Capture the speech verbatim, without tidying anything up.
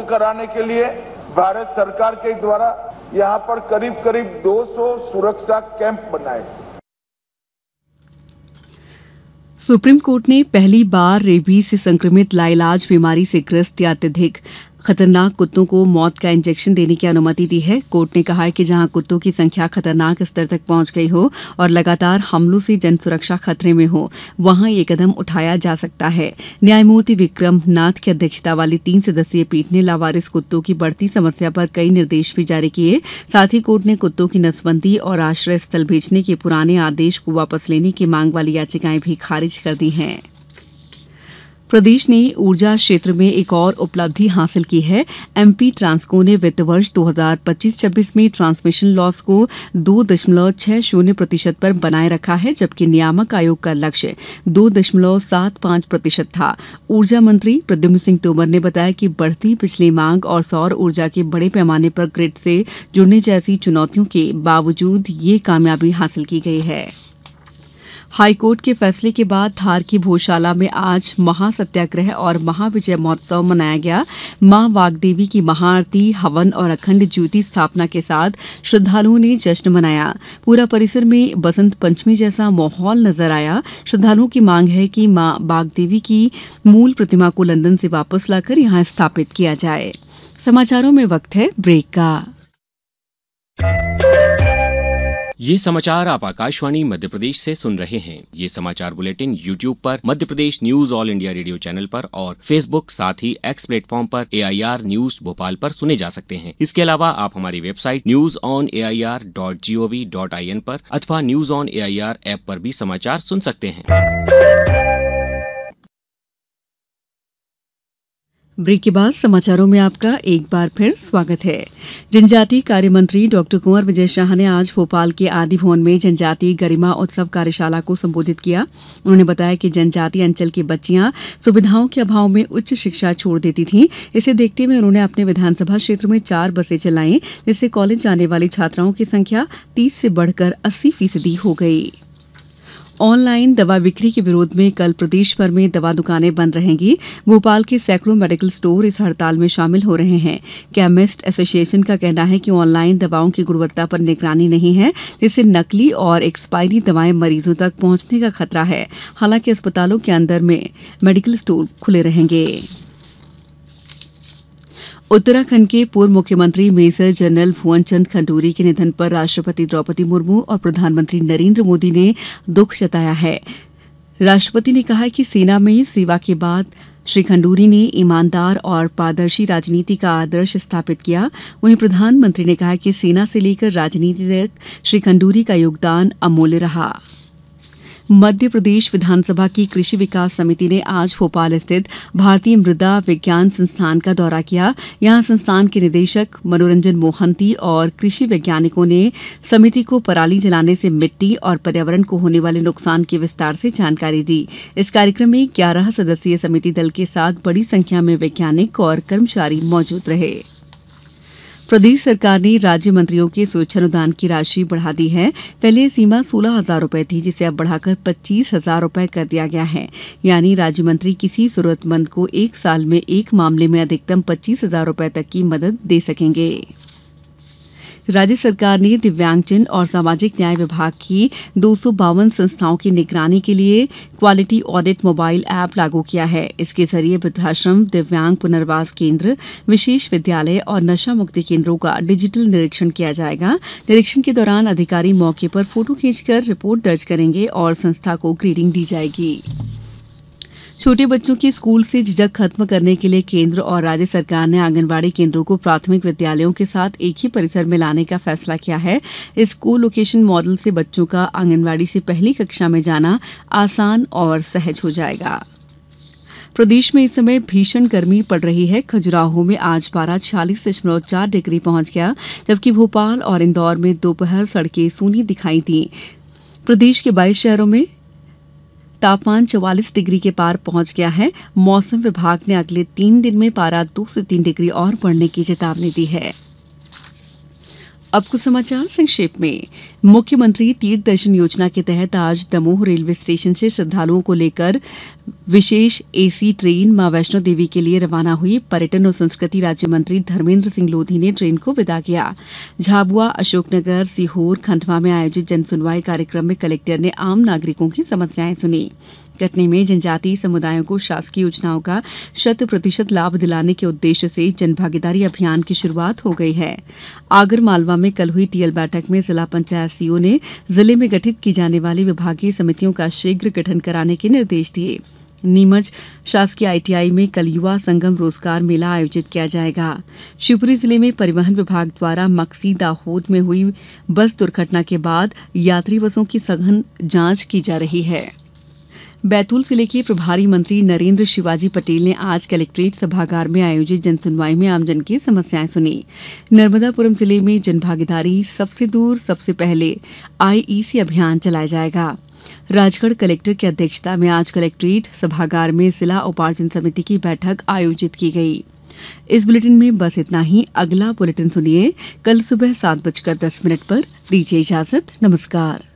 कराने के लिए भारत सरकार के द्वारा यहाँ पर करीब करीब दो सौ सुरक्षा कैंप बनाए। सुप्रीम कोर्ट ने पहली बार रेबीज से संक्रमित लाइलाज बीमारी से ग्रस्त या अत्यधिक खतरनाक कुत्तों को मौत का इंजेक्शन देने की अनुमति दी है। कोर्ट ने कहा है कि जहां कुत्तों की संख्या खतरनाक स्तर तक पहुंच गई हो और लगातार हमलों से जन सुरक्षा खतरे में हो, वहां ये कदम उठाया जा सकता है। न्यायमूर्ति विक्रम नाथ की अध्यक्षता वाली तीन सदस्यीय पीठ ने लावारिस कुत्तों की बढ़ती समस्या पर कई निर्देश भी जारी किए। साथ ही कोर्ट ने कुत्तों की नसबंदी और आश्रय स्थल भेजने के पुराने आदेश को वापस लेने की मांग वाली याचिकाएं भी खारिज कर दी हैं। प्रदेश ने ऊर्जा क्षेत्र में एक और उपलब्धि हासिल की है। एमपी ट्रांसको ने वित्त वर्ष दो हज़ार पच्चीस छब्बीस में ट्रांसमिशन लॉस को दो दशमलव छह शून्य प्रतिशत पर बनाए रखा है, जबकि नियामक आयोग का लक्ष्य दो दशमलव सात पाँच प्रतिशत था। ऊर्जा मंत्री प्रद्युम्न सिंह तोमर ने बताया कि बढ़ती बिजली मांग और सौर ऊर्जा के बड़े पैमाने पर ग्रिड से जुड़ने जैसी चुनौतियों के बावजूद ये कामयाबी हासिल की गई है। हाईकोर्ट के फैसले के बाद धार की भोजशाला में आज महासत्याग्रह और महाविजय महोत्सव मनाया गया। मां वाग्देवी की महाआरती, हवन और अखंड ज्योति स्थापना के साथ श्रद्धालुओं ने जश्न मनाया। पूरा परिसर में बसंत पंचमी जैसा माहौल नजर आया। श्रद्धालुओं की मांग है कि मां वाग्देवी की मूल प्रतिमा को लंदन से वापस लाकर यहां स्थापित किया जाए। समाचारों में वक्त है ब्रेक का। ये समाचार आप आकाशवाणी मध्य प्रदेश से सुन रहे हैं। ये समाचार बुलेटिन यूट्यूब पर Madhya Pradesh news all India radio channel पर और फेसबुक साथ ही एक्स प्लेटफॉर्म पर ए आई आर न्यूज भोपाल पर सुने जा सकते हैं। इसके अलावा आप हमारी website news on A I R dot G O V dot I N पर अथवा news on A I R app पर भी समाचार सुन सकते हैं। ब्रेक के बाद समाचारों में आपका एक बार फिर स्वागत है। जनजातीय कार्य मंत्री डॉक्टर कुंवर विजय शाह ने आज भोपाल के आदि भवन में जनजातीय गरिमा उत्सव कार्यशाला को संबोधित किया। उन्होंने बताया कि जनजातीय अंचल की बच्चियां सुविधाओं के अभाव में उच्च शिक्षा छोड़ देती थीं। इसे देखते हुए उन्होंने अपने विधानसभा क्षेत्र में चार बसें चलाईं, जिससे कॉलेज जाने वाली छात्राओं की संख्या तीस से बढ़कर अस्सी फीसदी हो गई। ऑनलाइन दवा बिक्री के विरोध में कल प्रदेश भर में दवा दुकानें बंद रहेंगी। भोपाल के सैकड़ों मेडिकल स्टोर इस हड़ताल में शामिल हो रहे हैं। केमिस्ट एसोसिएशन का कहना है कि ऑनलाइन दवाओं की गुणवत्ता पर निगरानी नहीं है, जिससे नकली और एक्सपायरी दवाएं मरीजों तक पहुंचने का खतरा है। हालांकि अस्पतालों के अंदर में मेडिकल स्टोर खुले रहेंगे। उत्तराखंड के पूर्व मुख्यमंत्री मेजर जनरल भुवन चंद खंडूरी के निधन पर राष्ट्रपति द्रौपदी मुर्मू और प्रधानमंत्री नरेंद्र मोदी ने दुख जताया है। राष्ट्रपति ने कहा कि सेना में सेवा के बाद श्री खंडूरी ने ईमानदार और पारदर्शी राजनीति का आदर्श स्थापित किया। वहीं प्रधानमंत्री ने कहा कि सेना से लेकर राजनीति तक श्री खंडूरी का योगदान अमूल्य रहा। मध्य प्रदेश विधानसभा की कृषि विकास समिति ने आज भोपाल स्थित भारतीय मृदा विज्ञान संस्थान का दौरा किया। यहां संस्थान के निदेशक मनोरंजन मोहंती और कृषि वैज्ञानिकों ने समिति को पराली जलाने से मिट्टी और पर्यावरण को होने वाले नुकसान की विस्तार से जानकारी दी। इस कार्यक्रम में ग्यारह सदस्यीय समिति दल के साथ बड़ी संख्या में वैज्ञानिक और कर्मचारी मौजूद रहे। प्रदेश सरकार ने राज्य मंत्रियों के स्वेच्छानुदान की राशि बढ़ा दी है। पहले यह सीमा सोलह हजार रुपए थी, जिसे अब बढ़ाकर पच्चीस हजार रुपए कर दिया गया है। यानी राज्य मंत्री किसी जरूरतमंद को एक साल में एक मामले में अधिकतम पच्चीस हजार रुपए तक की मदद दे सकेंगे। राज्य सरकार ने दिव्यांगजन और सामाजिक न्याय विभाग की दो सौ बावन संस्थाओं की निगरानी के लिए क्वालिटी ऑडिट मोबाइल ऐप लागू किया है। इसके जरिए वृद्धाश्रम, दिव्यांग पुनर्वास केंद्र, विशेष विद्यालय और नशा मुक्ति केंद्रों का डिजिटल निरीक्षण किया जाएगा। निरीक्षण के दौरान अधिकारी मौके पर फोटो खींचकर रिपोर्ट दर्ज करेंगे और संस्था को ग्रेडिंग दी जाएगी। छोटे बच्चों की स्कूल से झिझक खत्म करने के लिए केंद्र और राज्य सरकार ने आंगनबाड़ी केंद्रों को प्राथमिक विद्यालयों के साथ एक ही परिसर में लाने का फैसला किया है। इस को लोकेशन मॉडल से बच्चों का आंगनबाड़ी से पहली कक्षा में जाना आसान और सहज हो जाएगा। प्रदेश में इस समय भीषण गर्मी पड़ रही है। खजुराहो में आज पारा छियालीस दशमलव चार डिग्री पहुंच गया, जबकि भोपाल और इंदौर में दोपहर सड़कें सूनी दिखाई दी। प्रदेश के बाईस शहरों में तापमान चौवालीस डिग्री के पार पहुंच गया है। मौसम विभाग ने अगले तीन दिन में पारा दो से तीन डिग्री और बढ़ने की चेतावनी दी है। अब कुछ समाचार संक्षेप में। मुख्यमंत्री तीर्थ दर्शन योजना के तहत आज दमोह रेलवे स्टेशन से श्रद्धालुओं को लेकर विशेष एसी ट्रेन मां वैष्णो देवी के लिए रवाना हुई। पर्यटन और संस्कृति राज्य मंत्री धर्मेंद्र सिंह लोधी ने ट्रेन को विदा किया। झाबुआ, अशोकनगर, सीहोर, खंडवा में आयोजित जनसुनवाई कार्यक्रम में कलेक्टर ने आम नागरिकों की समस्याएं सुनी। कटनी में जनजातीय समुदायों को शासकीय योजनाओं का शत प्रतिशत लाभ दिलाने के उद्देश्य से जनभागीदारी अभियान की शुरुआत हो गई है। आगर मालवा में कल हुई टीएल बैठक में जिला पंचायत सीईओ ने जिले में गठित की जाने वाली विभागीय समितियों का शीघ्र गठन कराने के निर्देश दिए। नीमच शासकीय आईटीआई में कल युवा संगम रोजगार मेला आयोजित किया जाएगा। शिवपुरी जिले में परिवहन विभाग द्वारा मक्सी दाहोद में हुई बस दुर्घटना के बाद यात्री बसों की सघन जांच की जा रही है। बैतूल जिले के प्रभारी मंत्री नरेंद्र शिवाजी पटेल ने आज कलेक्ट्रेट सभागार में आयोजित जनसुनवाई में आमजन की समस्याएं सुनी। नर्मदापुरम जिले में जनभागीदारी सबसे दूर सबसे पहले आईईसी अभियान चलाया जाएगा। राजगढ़ कलेक्टर की अध्यक्षता में आज कलेक्ट्रेट सभागार में जिला उपार्जन समिति की बैठक आयोजित की गई। इस बुलेटिन में बस इतना ही। अगला बुलेटिन सुनिए कल सुबह सात बजकर दस मिनट पर। दीजिए इजाजत। नमस्कार।